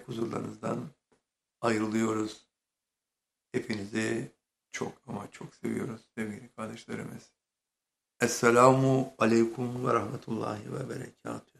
huzurlarınızdan ayrılıyoruz. Hepinizi çok ama çok seviyoruz sevgili kardeşlerimiz. Esselamu Aleyküm ve Rahmetullahi ve Berekatuhu.